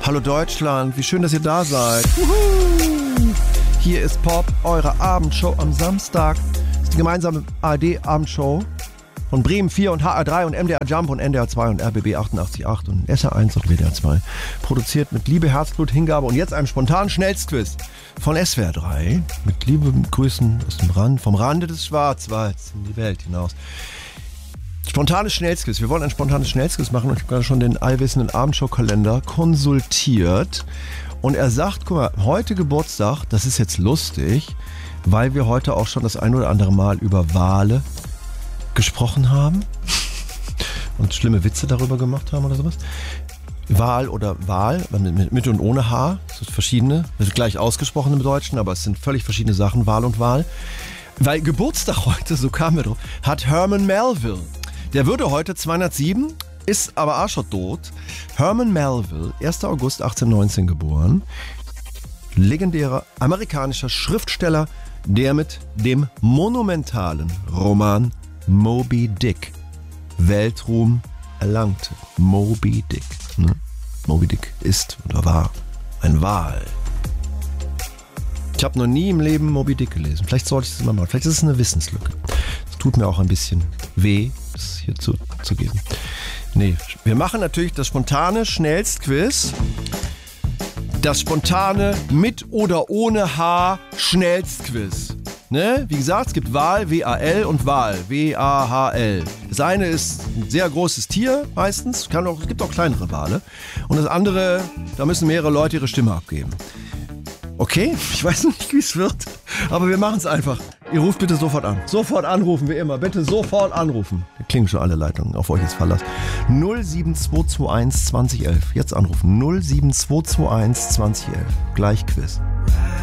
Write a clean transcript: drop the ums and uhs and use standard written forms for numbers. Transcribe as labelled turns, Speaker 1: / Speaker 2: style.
Speaker 1: Hallo Deutschland, wie schön, dass ihr da seid. Juhu. Hier ist Pop, eure Abendshow am Samstag. Das ist die gemeinsame ARD-Abendshow von Bremen 4 und HR3 und MDR Jump und NDR 2 und RBB 88.8 und SR1 und WDR 2. Produziert mit Liebe, Herzblut, Hingabe und jetzt einem spontanen Schnellstquiz von SWR 3. Mit lieben Grüßen aus dem Rand, vom Rande des Schwarzwalds in die Welt hinaus. Spontanes Schnellstquiz. Wir wollen ein spontanes Schnellstquiz machen und ich habe gerade schon den allwissenden Abendshow-Kalender konsultiert. Und er sagt, guck mal, heute Geburtstag, das ist jetzt lustig, weil wir heute auch schon das ein oder andere Mal über Wale gesprochen haben und schlimme Witze darüber gemacht haben oder sowas. Wal oder Wal, mit und ohne H, das sind verschiedene, das ist gleich ausgesprochen im Deutschen, aber es sind völlig verschiedene Sachen, Wal und Wal. Weil Geburtstag heute, so kamen wir drauf, hat Herman Melville. Der würde heute 207, ist aber arschtot. Herman Melville, 1. August 1819 geboren. Legendärer amerikanischer Schriftsteller, der mit dem monumentalen Roman Moby Dick Weltruhm erlangte. Moby Dick. Ne? Moby Dick ist oder war ein Wal. Ich habe noch nie im Leben Moby Dick gelesen. Vielleicht sollte ich es mal machen. Vielleicht ist es eine Wissenslücke. Es tut mir auch ein bisschen weh, das hier zu geben. Nee, wir machen natürlich das spontane Schnellstquiz. Das spontane mit oder ohne H Schnellstquiz. Ne? Wie gesagt, es gibt Wal, W-A-L und Wal, W-A-H-L. Das eine ist ein sehr großes Tier meistens. Es gibt auch kleinere Wale. Und das andere, da müssen mehrere Leute ihre Stimme abgeben. Okay, ich weiß noch nicht, wie es wird, aber wir machen es einfach. Ihr ruft bitte sofort an. Sofort anrufen, wie immer. Bitte sofort anrufen. Da klingen schon alle Leitungen. Auf euch ist Verlass. 07221 2011. Jetzt anrufen. 07221 2011. Gleich Quiz.